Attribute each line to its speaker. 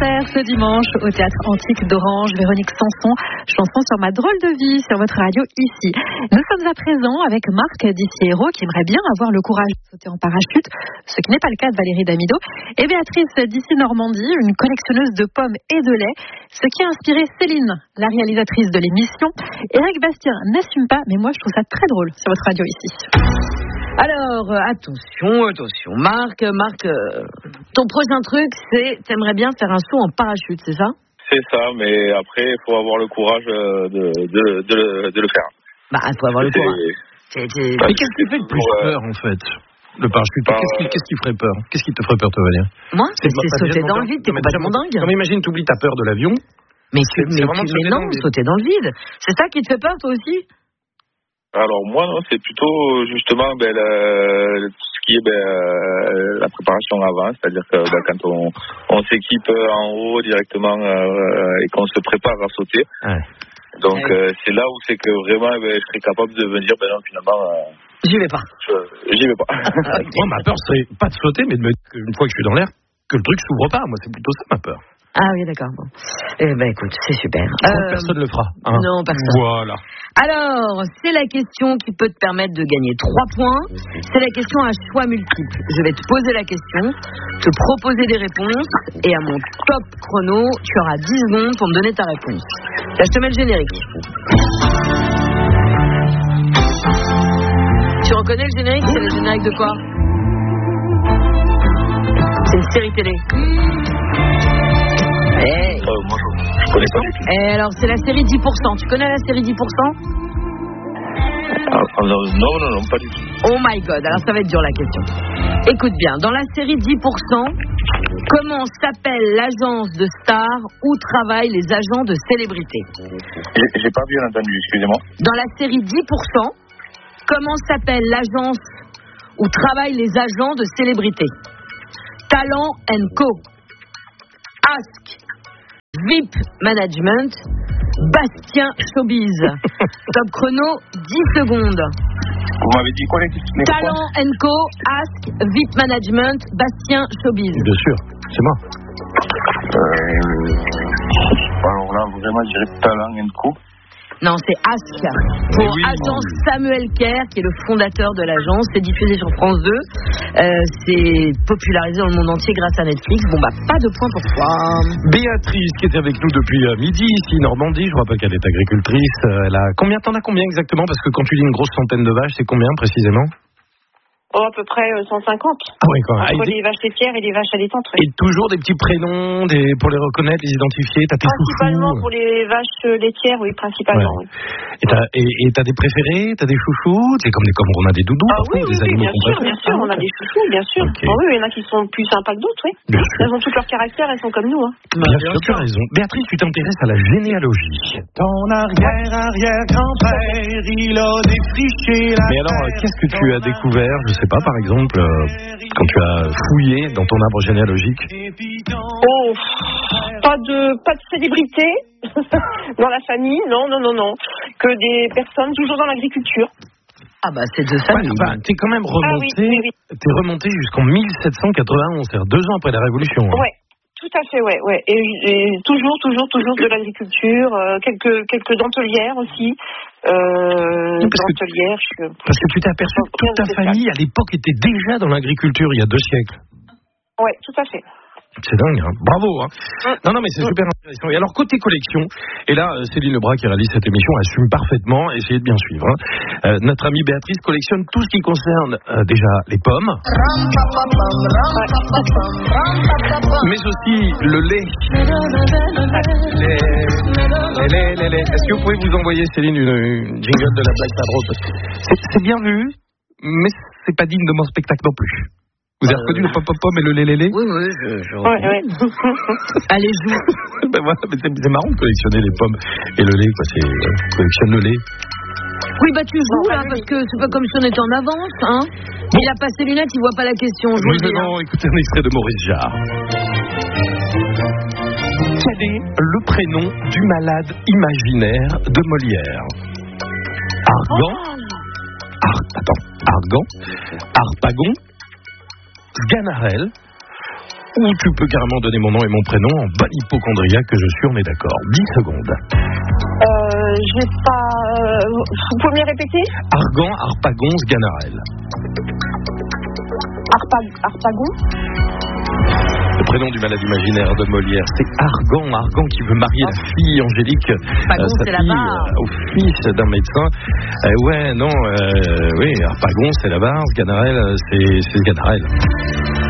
Speaker 1: concert ce dimanche au Théâtre Antique d'Orange. Véronique Sanson, chanson sur ma drôle de vie sur votre radio ici. Nous sommes à présent avec Marc d'Ici-Hérault qui aimerait bien avoir le courage de sauter en parachute, ce qui n'est pas le cas de Valérie Damido, et Béatrice d'Ici Normandie, une collectionneuse de pommes et de lait, ce qui a inspiré Céline, la réalisatrice de l'émission. Éric Bastien n'assume pas, mais moi je trouve ça très drôle sur votre radio ici.
Speaker 2: Alors, attention, Marc, ton prochain truc, c'est, t'aimerais bien faire un saut en parachute, c'est ça?
Speaker 3: C'est ça, mais après, il faut avoir le courage de le faire.
Speaker 2: Bah, il faut avoir le courage.
Speaker 4: Mais qu'est-ce qui fait le plus peur, en fait? Le parachute, qu'est-ce qui ferait peur? Qu'est-ce qui te ferait peur, toi, Valérie?
Speaker 2: Moi, c'est sauter dans le vide, t'es complètement dingue.
Speaker 4: Non, mais imagine, t'oublies ta peur de l'avion.
Speaker 2: Mais non, sauter dans le vide. C'est ça qui te fait peur, toi aussi?
Speaker 3: Alors moi, non, c'est plutôt justement tout ce qui est la préparation avant, c'est-à-dire que quand on s'équipe en haut directement et qu'on se prépare à sauter. Ouais. Donc c'est là où c'est que vraiment je serais capable de me dire non, finalement
Speaker 2: j'y vais pas.
Speaker 3: J'y vais pas.
Speaker 4: Moi ma peur serait pas de sauter, mais de me dire qu'une fois que je suis dans l'air, que le truc s'ouvre pas. Moi c'est plutôt ça ma peur.
Speaker 2: Ah oui, d'accord. Bon. Eh ben écoute, c'est super.
Speaker 4: Personne ne le fera. Hein.
Speaker 2: Non, personne.
Speaker 4: Voilà.
Speaker 2: Alors, c'est la question qui peut te permettre de gagner 3 points. C'est la question à choix multiple. Je vais te poser la question, te proposer des réponses, et à mon top chrono, tu auras 10 secondes pour me donner ta réponse. Là, je te mets le générique. Tu reconnais le générique? C'est le générique de quoi? C'est une série télé.
Speaker 3: Moi, je connais pas du tout.
Speaker 2: Et alors, c'est la série 10%. Tu connais la série 10%?
Speaker 3: Non, pas du tout.
Speaker 2: Oh my God, alors ça va être dur la question. Écoute bien, dans la série 10%, comment s'appelle l'agence de stars où travaillent les agents de célébrités?
Speaker 3: J'ai pas bien entendu, excusez-moi.
Speaker 2: Dans la série 10%, comment s'appelle l'agence où travaillent les agents de célébrités? Talent & Co. Ask, VIP Management, Bastien Showbiz. Top chrono, 10 secondes.
Speaker 3: Vous m'avez dit quoi les
Speaker 2: Talent & Co, Ask, VIP Management, Bastien Showbiz.
Speaker 4: Bien sûr, c'est moi.
Speaker 3: Alors là, vraiment, je dirais Talent & Co.
Speaker 2: Non, c'est Ask, pour Agence Samuel Kerr, qui est le fondateur de l'agence. C'est diffusé sur France 2. C'est popularisé dans le monde entier grâce à Netflix. Bon, pas de point pour toi.
Speaker 4: Béatrice, qui est avec nous depuis midi, ici, Normandie. Je rappelle qu'elle est agricultrice. T'en as combien exactement? Parce que quand tu dis une grosse centaine de vaches, c'est combien précisément?
Speaker 5: À peu près 150.
Speaker 4: Ah oui, quand même.
Speaker 5: Entre les vaches laitières et les vaches allaitantes.
Speaker 4: Et toujours des petits prénoms pour les reconnaître, les identifier. T'as tes
Speaker 5: principalement
Speaker 4: chouchous.
Speaker 5: Pour les vaches laitières, oui, principalement.
Speaker 4: Ouais. Oui. Et t'as des préférés? T'as des chouchous? C'est comme on a des doudous parfois,
Speaker 5: oui,
Speaker 4: des animaux
Speaker 5: bien sûr, on a des chouchous, bien sûr.
Speaker 4: Okay.
Speaker 5: Oui, il y en a qui sont plus sympas que d'autres, oui. Elles ont tout leur caractère, elles sont comme nous. Hein.
Speaker 4: Bien sûr, tu as raison. Béatrice, tu t'intéresses à la généalogie.
Speaker 6: Ton arrière-arrière-grand-père, il a défriché la.
Speaker 4: Mais alors, qu'est-ce que tu as découvert, je sais pas, par exemple, quand tu as fouillé dans ton arbre généalogique?
Speaker 5: Oh, pas de célébrité dans la famille, non. Que des personnes toujours dans l'agriculture.
Speaker 2: Ah c'est de ça.
Speaker 4: Ouais, t'es quand même remonté,
Speaker 5: oui.
Speaker 4: T'es remonté jusqu'en 1791, c'est-à-dire 2 ans après la Révolution. Hein.
Speaker 5: Ouais. Tout à fait, ouais. Et toujours de l'agriculture, quelques dentelières aussi.
Speaker 4: Parce que tu t'es aperçu que toute ta famille, à l'époque, était déjà dans l'agriculture, il y a 2 siècles.
Speaker 5: Ouais, tout à fait.
Speaker 4: C'est dingue, hein. Bravo. Hein. Non, mais c'est super intéressant. Et alors, côté collection, et là, Céline Lebras qui réalise cette émission assume parfaitement, essayez de bien suivre. Hein. Notre amie Béatrice collectionne tout ce qui concerne déjà les pommes, mais aussi le lait. Est-ce que vous pouvez vous envoyer, Céline, une jingle de la Black Sabro? C'est bien vu, mais c'est pas digne de mon spectacle non plus. Vous avez reconnu le pom-pom et le lé-lé-lé?
Speaker 2: Oui, je reconnais. Ouais. Allez, joue.
Speaker 4: Voilà, mais c'est marrant de collectionner les pommes et le lait, quoi. Collectionne le lait.
Speaker 2: Oui, tu joues, là, parce que c'est pas comme si on était en avance, hein. Bon. Il a pas ses lunettes, il voit pas la question.
Speaker 4: Nous allons écouter un extrait de Maurice Jarre. Quel est le prénom du malade imaginaire de Molière? Argan? Argan? Harpagon? Sganarelle ou tu peux carrément donner mon nom et mon prénom en bon hypochondriaque que je suis, on est d'accord. 10 secondes.
Speaker 5: J'ai pas... Vous pouvez me les répéter?
Speaker 4: Argan, Harpagonce, Ganarelle.
Speaker 5: Harpagon?
Speaker 4: Le prénom du malade imaginaire de Molière, c'est Argan. Argan qui veut marier la fille Angélique,
Speaker 2: Harpagon,
Speaker 4: sa fille, au fils d'un médecin. Oui, Harpagon, c'est la Barse, Ganarelle, c'est Ganarelle.